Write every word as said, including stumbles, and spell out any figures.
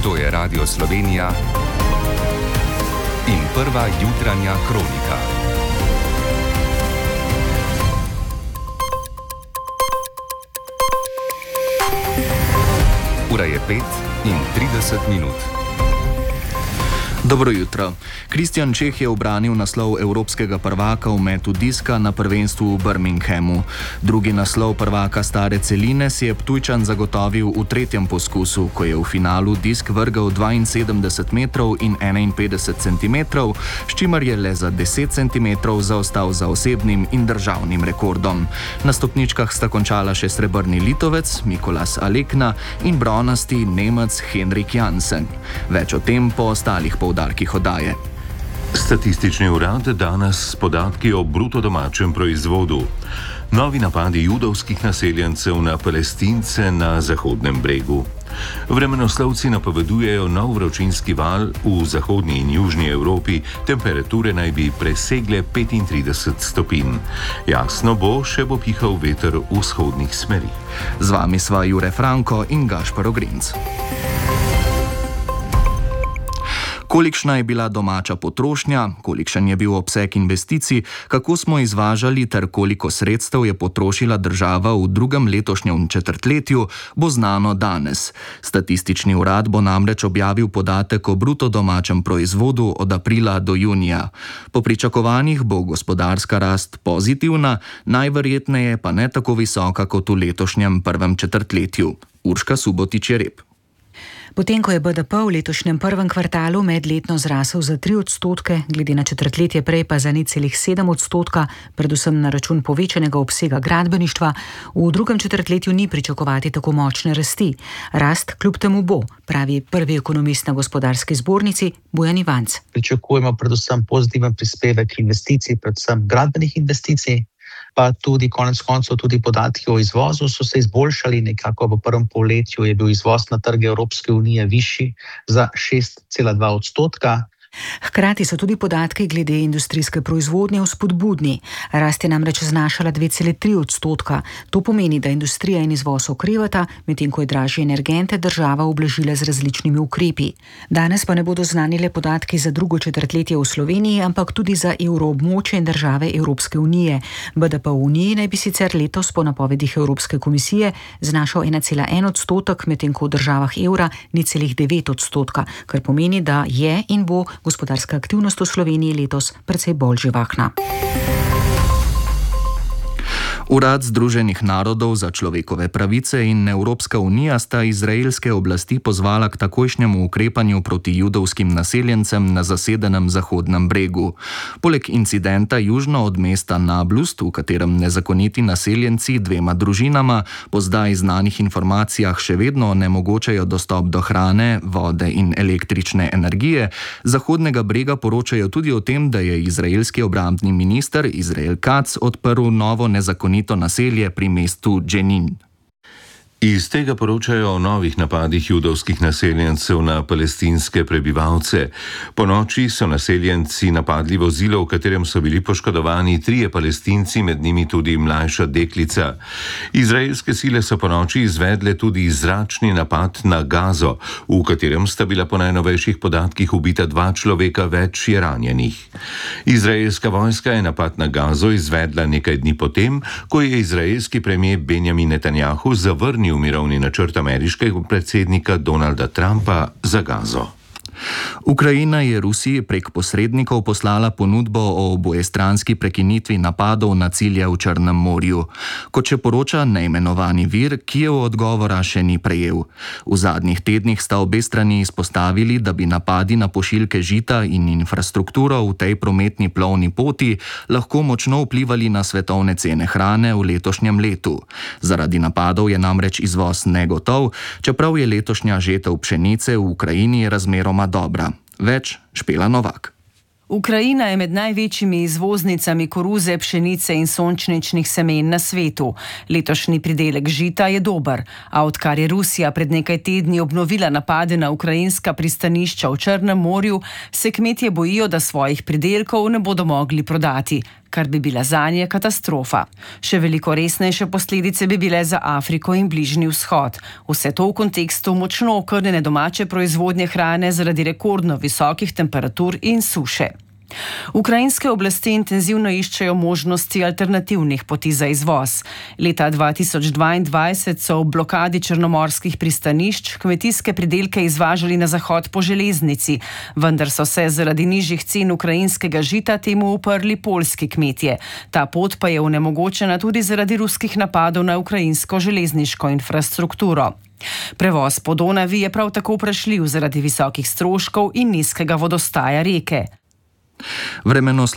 To je Radio Slovenija in prva jutranja kronika. Ura je pet in trideset minut. Dobro jutro. Kristjan Čeh je ubranil naslov evropskega prvaka v metu diska na prvenstvu v Birminghamu. Drugi naslov prvaka stare celine si je Ptujčan zagotovil v tretjem poskusu, ko je v finalu disk vrgel dvainsedemdeset metrov in enainpetdeset centimetrov, s čimer je le za deset centimetrov zaostal za osebnim in državnim rekordom. Na stopničkah sta končala še srebrni Litovec Mikolas Alekna in bronasti Nemec Henrik Jansen. Več o tem po ostalih poudarkih oddaje. Statistični urad danes s podatki o bruto domačem proizvodu. Novi napadi judovskih naseljencev na Palestince na Zahodnem bregu. Vremenoslovci napovedujejo nov vročinski val v zahodni in južni Evropi, temperature naj bi presegle petintrideset stopinj. Jasno bo, še bo pihal veter vzhodnih smeri. Z vami sva Jure Franko in Gašper Ogrinc. Kolikšna je bila domača potrošnja, kolikšen je bil obseg investicij, kako smo izvažali ter koliko sredstev je potrošila država v drugem letošnjem četrtletju, bo znano danes. Statistični urad bo namreč objavil podatek o bruto domačem proizvodu od aprila do junija. Po pričakovanjih bo gospodarska rast pozitivna, najverjetneje pa ne tako visoka kot v letošnjem prvem četrtletju. Urška Subotič-Jereb. Potem, ko je B D P v letošnjem prvem kvartalu medletno zrasel za tri odstotke, glede na četrtletje prej pa za nič celih sedem odstotka, predvsem na račun povečanega obsega gradbeništva, v drugem četrtletju ni pričakovati tako močne rasti. Rast kljub temu bo, pravi prvi ekonomist na gospodarski zbornici Bojan Ivanc. Pričakujemo predvsem pozitiven prispevek investicij, predvsem gradbenih investicij. Pa tudi konec koncev tudi podatki o izvozu so se izboljšali, nekako v prvem polletju je bil izvoz na trge Evropske unije višji za šest cela dva odstotka. Hkrati so tudi podatki glede industrijske proizvodnje vzpodbudni. Rast je namreč znašala dve celi tri odstotka. To pomeni, da industrija in izvoz okrevata, medtem ko je dražje energente država ublažila z različnimi ukrepi. Danes pa ne bodo znani le podatki za drugo četrtletje v Sloveniji, ampak tudi za evroobmočje in države Evropske unije. B D P v Uniji naj bi sicer letos po napovedih Evropske komisije znašal ena cela en odstotek, medtem ko v državah evra nič celih devet odstotka, kar pomeni, da je in bo gospodarska aktivnost v Sloveniji letos precej bolj živahna. Urad Združenih narodov za človekove pravice in Evropska unija sta izraelske oblasti pozvala k takojšnjemu ukrepanju proti judovskim naseljencem na zasedenem Zahodnem bregu. Poleg incidenta južno od mesta Nablus, v katerem nezakoniti naseljenci dvema družinama po zdaj znanih informacijah še vedno onemogočajo dostop do hrane, vode in električne energije, Zahodnega brega poročajo tudi o tem, da je izraelski obrambni minister Izrael Katz odprl novo nezakonito to naselje pri mestu Dženin. Iz tega poročajo o novih napadih judovskih naseljencev na palestinske prebivalce. Po noči so naseljenci napadli vozilo, v katerem so bili poškodovani trije Palestinci, med njimi tudi mlajša deklica. Izraelske sile so po noči izvedle tudi zračni napad na Gazo, v katerem sta bila po najnovejših podatkih ubita dva človeka, več je ranjenih. Izraelska vojska je napad na Gazo izvedla nekaj dni potem, ko je izraelski premier Benjamin Netanjahu zavrnil mirovni načrt ameriškega predsednika Donalda Trumpa za Gazo. Ukrajina je Rusiji prek posrednikov poslala ponudbo o obojestranski prekinitvi napadov na cilje v Črnem morju. Kot še poroča neimenovani vir, Kijev odgovora še ni prejel. V zadnjih tednih sta obe strani izpostavili, da bi napadi na pošiljke žita in infrastrukturo v tej prometni plovni poti lahko močno vplivali na svetovne cene hrane v letošnjem letu. Zaradi napadov je namreč izvoz negotov, čeprav je letošnja žetev pšenice v Ukrajini razmeroma dobra. Več Špela Novak. Ukrajina je med največjimi izvoznicami koruze, pšenice in sončničnih semen na svetu. Letošnji pridelek žita je dober, a odkar je Rusija pred nekaj tedni obnovila napade na ukrajinska pristanišča v Črnem morju, se kmetje bojijo, da svojih pridelkov ne bodo mogli prodati. kar bi bila zanje katastrofa. Še veliko resnejše posledice bi bile za Afriko in Bližnji vzhod. Vse to v kontekstu močno okrnjene domače proizvodnje hrane zaradi rekordno visokih temperatur in suše. Ukrajinske oblasti intenzivno iščejo možnosti alternativnih poti za izvoz. Leta dva tisoč dvaindvajset so v blokadi črnomorskih pristanišč kmetijske pridelke izvažali na zahod po železnici, vendar so se zaradi nižjih cen ukrajinskega žita temu uprli poljski kmetje. Ta pot pa je onemogočena tudi zaradi ruskih napadov na ukrajinsko železniško infrastrukturo. Prevoz po Donavi je prav tako vprašljiv zaradi visokih stroškov in nizkega vodostaja reke. Vremenoslovje